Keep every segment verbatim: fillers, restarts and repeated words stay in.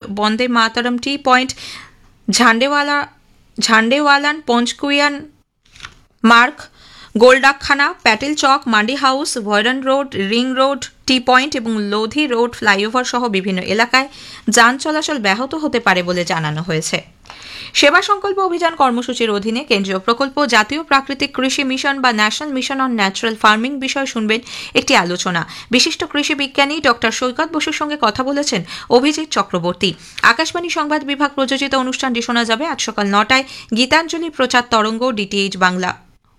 বন্দে মাতরম টি point, ঝান্ডেওয়ালা ঝান্ডেওয়ালান পঞ্চকুইয়ান মার্গ, গোলডাকখানা, প্যাটেল চক, mandi house, ভয়রন road, ring road, টি point এবং Lodi road flyover সহ বিভিন্ন এলাকায় যান চলাচল ব্যাহত হতে পারে বলে জানানো হয়েছে। সেবা সংকল্প অভিযান কর্মসূচির অধীনে কেন্দ্রীয় প্রকল্প জাতীয় প্রাকৃতিক কৃষি মিশন বা national mission on natural farming বিষয়ে শুনবেন একটি আলোচনা। বিশিষ্ট কৃষি বিজ্ঞানী ডক্টর সৈকত বসুর সঙ্গে কথা বলেছেন অভিজিৎ চক্রবর্তী। আকাশবাণী সংবাদ বিভাগ প্রযোজিত অনুষ্ঠানটি শোনা যাবে আজ সকাল নটায় গীতাঞ্জলি প্রচার তরঙ্গ ডিটিএইচ বাংলা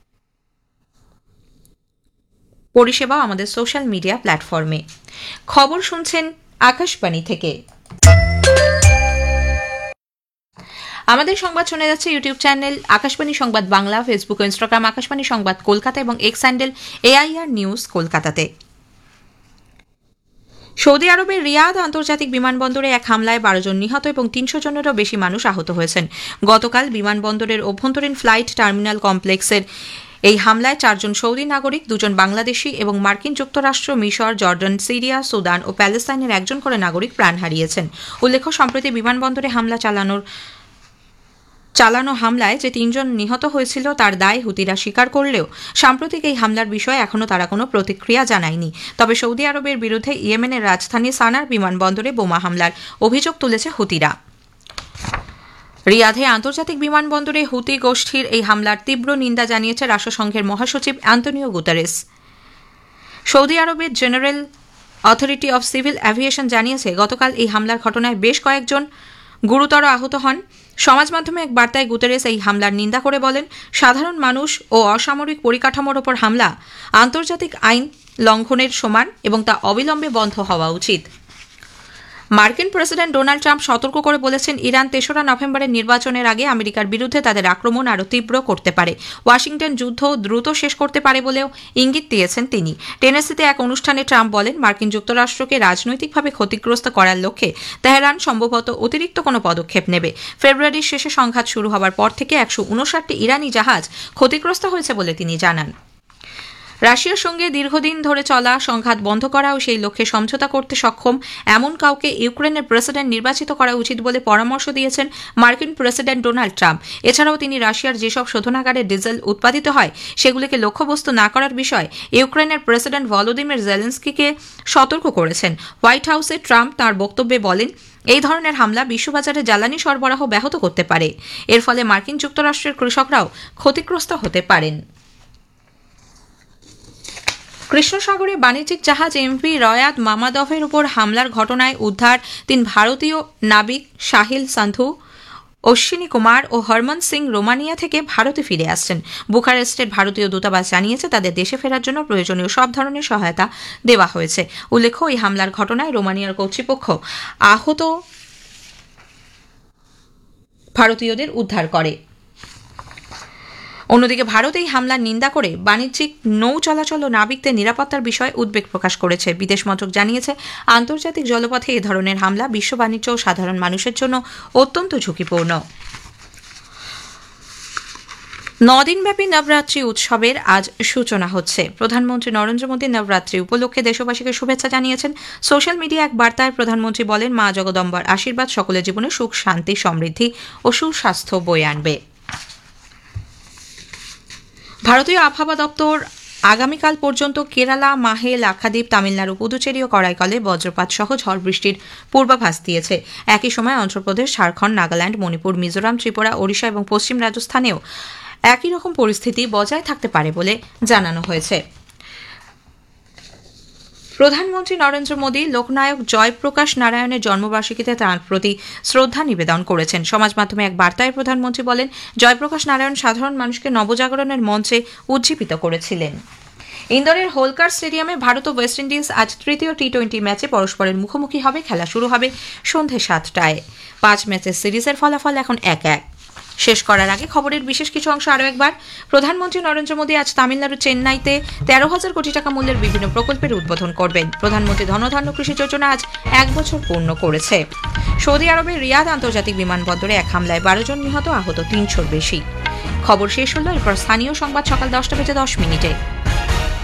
পরিষেবা আমাদের সোশ্যাল মিডিয়া প্ল্যাটফর্মে। খবর শুনছেন আকাশবাণী থেকে। আমাদের সংবাদ শোনা যাচ্ছে ইউটিউব চ্যানেল আকাশবাণী সংবাদ বাংলা, ফেসবুক ও ইনস্টাগ্রাম আকাশবাণী সংবাদ কলকাতা এবং এক্স হ্যান্ডেল এআইআর নিউজ কলকাতাতে। সৌদি আরবের রিয়াদ আন্তর্জাতিক বিমানবন্দরে এক হামলায় বারো জন নিহত এবং তিনশো জনেরও বেশি মানুষ আহত হয়েছেন। গতকাল বিমানবন্দরের অভ্যন্তরীণ ফ্লাইট টার্মিনাল কমপ্লেক্সের এই হামলায় চারজন সৌদি নাগরিক, দুজন বাংলাদেশি এবং মার্কিন যুক্তরাষ্ট্র, মিশর, জর্ডান, সিরিয়া, সুদান ও প্যালেস্তাইনের একজন করে নাগরিক প্রাণ হারিয়েছেন। উল্লেখ্য, সম্প্রতি বিমানবন্দরে হামলা চালানোর চালানো হামলায় যে তিনজন নিহত হয়েছিল তার দায় হুতিরা স্বীকার করলেও সাম্প্রতিক এই হামলার বিষয়ে এখনও তারা কোনো প্রতিক্রিয়া জানায়নি। তবে সৌদি আরবের বিরুদ্ধে ইয়েমেনের রাজধানী সানার বিমানবন্দরে বোমা হামলার অভিযোগ তুলেছে হুতিরা। রিয়াধে আন্তর্জাতিক বিমানবন্দরে হুতি গোষ্ঠীর এই হামলার তীব্র নিন্দা জানিয়েছে রাষ্ট্রসংঘের মহাসচিব অ্যান্তোনিও গুতেরেস। সৌদি আরবের general authority of civil aviation জানিয়েছে, গতকাল এই হামলার ঘটনায় বেশ কয়েকজন গুরুতর আহত হন। সমাজ মাধ্যমে এক বার্তায় গুতেরেস এই হামলার নিন্দা করে বলেন, সাধারণ মানুষ ও অসামরিক পরিকাঠামোর ওপর হামলা আন্তর্জাতিক আইন লঙ্ঘনের সমান এবং তা অবিলম্বে বন্ধ হওয়া উচিত। মার্কিন প্রেসিডেন্ট ডোনাল্ড ট্রাম্প সতর্ক করে বলেছেন, ইরান তেসরা নভেম্বরের নির্বাচনের আগে আমেরিকার বিরুদ্ধে তাদের আক্রমণ আরও তীব্র করতে পারে। ওয়াশিংটন যুদ্ধ দ্রুত শেষ করতে পারে বলেও ইঙ্গিত দিয়েছেন তিনি। টেনেসিতে এক অনুষ্ঠানে ট্রাম্প বলেন, মার্কিন যুক্তরাষ্ট্রকে রাজনৈতিকভাবে ক্ষতিগ্রস্ত করার লক্ষ্যে তেহরান সম্ভবত অতিরিক্ত কোনো পদক্ষেপ নেবে। ফেব্রুয়ারির শেষে সংঘাত শুরু হওয়ার পর থেকে একশো উনষাটটি ইরানি জাহাজ ক্ষতিগ্রস্ত হয়েছে বলে তিনি জানান। রাশিয়ার সঙ্গে দীর্ঘদিন ধরে চলা সংঘাত বন্ধ করা ও সেই লক্ষ্যে সমঝোতা করতে সক্ষম এমন কাউকে ইউক্রেনের প্রেসিডেন্ট নির্বাচিত করা উচিত বলে পরামর্শ দিয়েছেন মার্কিন প্রেসিডেন্ট ডোনাল্ড ট্রাম্প। এছাড়াও তিনি রাশিয়ার যেসব শোধনাগারে ডিজেল উৎপাদিত হয় সেগুলিকে লক্ষ্যবস্তু না করার বিষয়ে ইউক্রেনের প্রেসিডেন্ট ভলোদিমির জেলেনস্কিকে সতর্ক করেছেন। হোয়াইট হাউসে ট্রাম্প তাঁর বক্তব্যে বলেন, এই ধরনের হামলা বিশ্ববাজারে জ্বালানি সরবরাহ ব্যাহত করতে পারে। এর ফলে মার্কিন যুক্তরাষ্ট্রের কৃষকরাও ক্ষতিগ্রস্ত হতে পারেন। কৃষ্ণসাগরে বাণিজ্যিক জাহাজ এমভি রয়াদ মামাদভের উপর হামলার ঘটনায় উদ্ধার তিন ভারতীয় নাবিক সাহিল সান্ধু, অশ্বিনী কুমার ও হরমন সিং রোমানিয়া থেকে ভারতে ফিরে আসছেন। বুখারেস্টের ভারতীয় দূতাবাস জানিয়েছে, তাদের দেশে ফেরার জন্য প্রয়োজনীয় সব ধরনের সহায়তা দেওয়া হয়েছে। উল্লেখ্য, এই হামলার ঘটনায় রোমানিয়ার কর্তৃপক্ষ আহত ভারতীয়দের উদ্ধার করে। অন্যদিকে ভারত এই হামলার নিন্দা করে বাণিজ্যিক নৌ চলাচল ও নাবিকদের নিরাপত্তার বিষয়ে উদ্বেগ প্রকাশ করেছে। বিদেশ মন্ত্রক জানিয়েছে, আন্তর্জাতিক জলপথে এ ধরনের হামলা বিশ্ব বাণিজ্য ও সাধারণ মানুষের জন্য অত্যন্ত ঝুঁকিপূর্ণ। নদিনব্যাপী নবরাত্রি উৎসবের আজ সূচনা হচ্ছে। প্রধানমন্ত্রী নরেন্দ্র মোদী নবরাত্রি উপলক্ষে দেশবাসীকে শুভেচ্ছা জানিয়েছেন। সোশ্যাল মিডিয়া এক বার্তায় প্রধানমন্ত্রী বলেন, মা জগদম্বার আশীর্বাদ সকলের জীবনে সুখ, শান্তি, সমৃদ্ধি ও সুস্বাস্থ্য বয়ে আনবে। ভারতীয় আবহাওয়া দপ্তর আগামীকাল পর্যন্ত কেরালা, মাহে, লাক্ষাদ্বীপ, তামিলনাড়ু, পুদুচেরি ও করাইকলে বজ্রপাত সহ ঝড় বৃষ্টির পূর্বাভাস দিয়েছে। একই সময় অন্ধ্রপ্রদেশ, ঝাড়খণ্ড, নাগাল্যান্ড, মণিপুর, মিজোরাম, ত্রিপুরা, ওড়িশা এবং পশ্চিম রাজস্থানেও একই রকম পরিস্থিতি বজায় থাকতে পারে বলে জানানো হয়েছে। প্রধানমন্ত্রী নরেন্দ্র মোদী লোকনায়ক জয়প্রকাশ নারায়ণের জন্মবার্ষিকীতে তাঁর প্রতি শ্রদ্ধা নিবেদন করেছেন। সমাজ মাধ্যমে এক বার্তায় প্রধানমন্ত্রী বলেন, জয়প্রকাশ নারায়ণ সাধারণ মানুষকে নবজাগরণের মঞ্চে উজ্জীবিত করেছিলেন। ইন্দোরের হোলকার স্টেডিয়ামে ভারত ও ওয়েস্ট ইন্ডিজ আজ তৃতীয় টি টোয়েন্টি ম্যাচে পরস্পরের মুখোমুখি হবে। খেলা শুরু হবে সন্ধে সাতটায়। পাঁচ ম্যাচের সিরিজের ফলাফল এখন এক এক। শেষ করার আগে খবরের বিশেষ কিছু অংশ আরও একবার। প্রধানমন্ত্রী নরেন্দ্র মোদী আজ তামিলনাড়ুর চেন্নাইতে তেরো হাজার কোটি টাকা মূল্যের বিভিন্ন প্রকল্পের উদ্বোধন করবেন। প্রধানমন্ত্রী ধনধান্য কৃষি যোজনা আজ এক বছর পূর্ণ করেছে। সৌদি আরবের রিয়াদ আন্তর্জাতিক বিমানবন্দরে এক হামলায় বারো জন নিহত, আহত তিনশোর বেশি। খবর শেষ হল। এরপর স্থানীয় সংবাদ সকাল দশটা বেজে দশ মিনিটে।